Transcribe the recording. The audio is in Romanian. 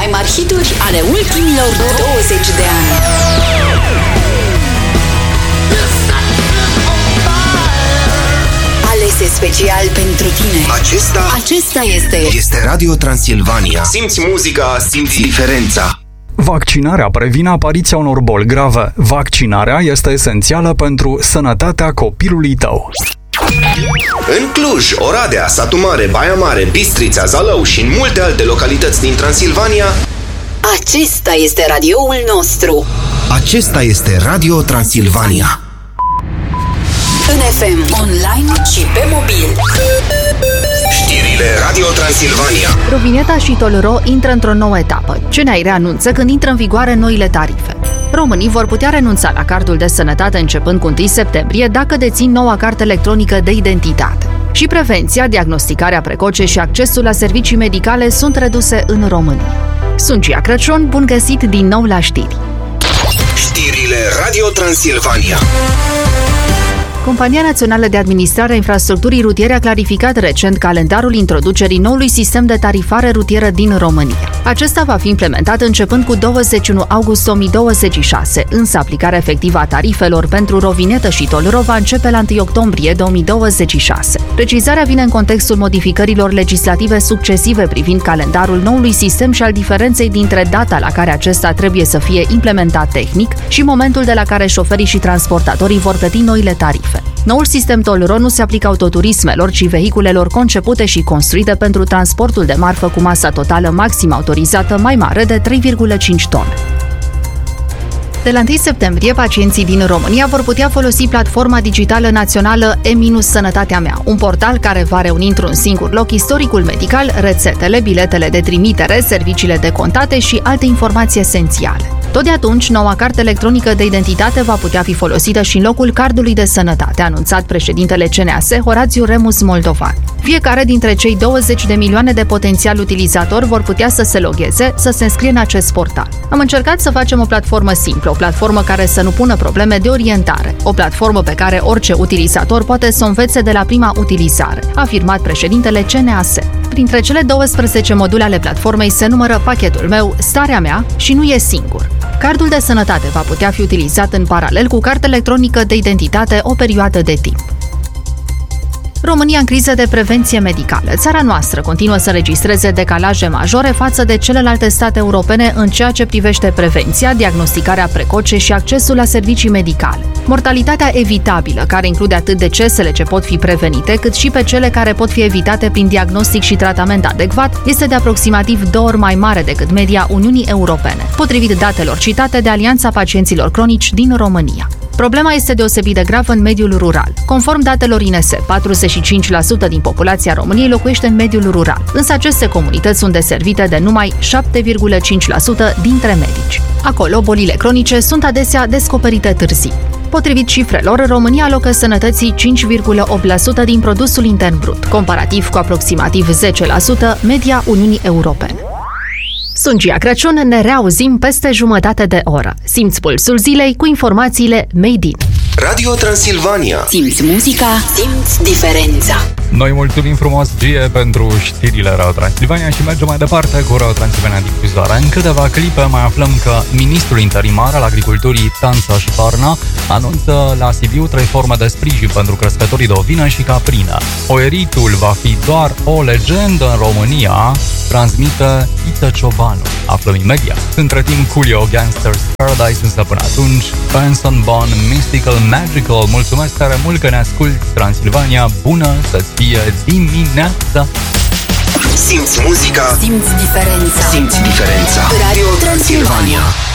mai mari hituri ale ultimilor 20 de ani. Alese special pentru tine. Acesta este Radio Transilvania. Simți muzica, simți diferența. Vaccinarea previne apariția unor boli grave. Vaccinarea este esențială pentru sănătatea copilului tău. În Cluj, Oradea, Satu Mare, Baia Mare, Bistrița, Zalău și în multe alte localități din Transilvania, acesta este radioul nostru. Acesta este Radio Transilvania. În FM, online și pe mobil. Știrile Radio Transilvania. Rovineta și Tolro intră într-o nouă etapă. CNAIR anunță când intră în vigoare noile tarife. Românii vor putea renunța la cardul de sănătate începând cu 1 septembrie dacă dețin noua carte electronică de identitate. Și prevenția, diagnosticarea precoce și accesul la servicii medicale sunt reduse în România. Sunt Gia Crăciun, bun găsit din nou la știri. Știrile Radio Transilvania. Compania Națională de Administrare a Infrastructurii Rutiere a clarificat recent calendarul introducerii noului sistem de tarifare rutieră din România. Acesta va fi implementat începând cu 21 august 2026, însă aplicarea efectivă a tarifelor pentru rovinetă și Tolro va începe la 1 octombrie 2026. Precizarea vine în contextul modificărilor legislative succesive privind calendarul noului sistem și al diferenței dintre data la care acesta trebuie să fie implementat tehnic și momentul de la care șoferii și transportatorii vor plăti noile tarife. Noul sistem Tolro nu se aplică autoturismelor, ci vehiculelor concepute și construite pentru transportul de marfă cu masa totală maximă autorizată mai mare de 3,5 tone. De la 1 septembrie, pacienții din România vor putea folosi platforma digitală națională E-Sănătatea Mea, un portal care va reuni într-un singur loc istoricul medical, rețetele, biletele de trimitere, serviciile de contate și alte informații esențiale. Tot de atunci, noua carte electronică de identitate va putea fi folosită și în locul cardului de sănătate, a anunțat președintele CNAS, Horațiu Remus Moldovan. Fiecare dintre cei 20 de milioane de potențiali utilizatori vor putea să se logheze, să se înscrie în acest portal. Am încercat să facem o platformă simplă, o platformă care să nu pună probleme de orientare, o platformă pe care orice utilizator poate să o învețe de la prima utilizare, a afirmat președintele CNAS. Printre cele 12 module ale platformei se numără Pachetul meu, Starea mea și Nu e singur. Cardul de sănătate va putea fi utilizat în paralel cu cartea electronică de identitate o perioadă de timp. România în criză de prevenție medicală. Țara noastră continuă să registreze decalaje majore față de celelalte state europene în ceea ce privește prevenția, diagnosticarea precoce și accesul la servicii medicale. Mortalitatea evitabilă, care include atât decesele ce pot fi prevenite, cât și pe cele care pot fi evitate prin diagnostic și tratament adecvat, este de aproximativ 2 ori mai mare decât media Uniunii Europene, potrivit datelor citate de Alianța Pacienților Cronici din România. Problema este deosebit de gravă în mediul rural. Conform datelor INS, 45% din populația României locuiește în mediul rural, însă aceste comunități sunt deservite de numai 7,5% dintre medici. Acolo, bolile cronice sunt adesea descoperite târziu. Potrivit cifrelor, România alocă sănătății 5,8% din produsul intern brut, comparativ cu aproximativ 10% media Uniunii Europene. Sunt Gia Crăciun, ne reauzim peste jumătate de oră. Simți pulsul zilei cu informațiile Made in. Radio Transilvania. Simți muzica, simți diferența. Noi mulțumim frumos, Gie, pentru știrile Radio Transilvania și mergem mai departe cu Radio Transilvania Difuzoare. În câteva clipe mai aflăm că ministrul interimar al agriculturii, Tanța și Barna, anunță la Sibiu 3 forme de sprijin pentru crescătorii de ovină și caprină. Oeritul va fi doar o legendă în România, transmite Iță Ciobanu. Aflăm imediat. Între timp, Coolio, Gangsters Paradise, însă până atunci, Benson Bourne, Mystical Magical. Mulțumesc tare mult că ne asculti, Transilvania. Bună să-ți fie dimineața! Simți muzica, simți diferența. Simți diferența. Radio Transilvania.